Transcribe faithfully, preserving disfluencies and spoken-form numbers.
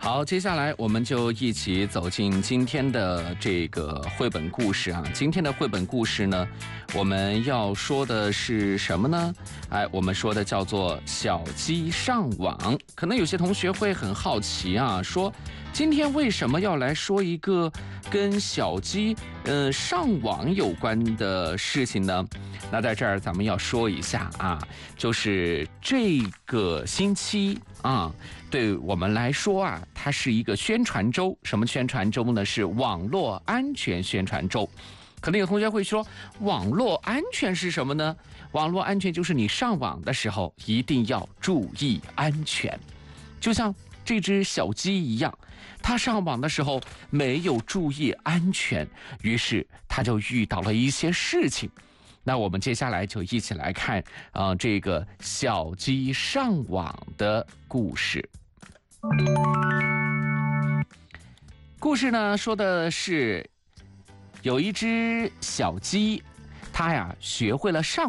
好，接下来我们就一起走进今天的这个绘本故事啊。今天的绘本故事呢，我们要说的是什么呢？哎，我们说的叫做小鸡上网。可能有些同学会很好奇啊，说今天为什么要来说一个跟小鸡呃上网有关的事情呢？那在这儿咱们要说一下啊，就是这个星期啊，对我们来说啊，它是一个宣传周。什么宣传周呢？是网络安全宣传周。可能有同学会说，网络安全是什么呢？网络安全就是你上网的时候一定要注意安全，就像这只小鸡一样，它上网的时候没有注意安全，于是它就遇到了一些事情。那我们接下来就一起来看啊、呃，这个小鸡上网的故事。故事呢说的是有一只小鸡，它呀学会了上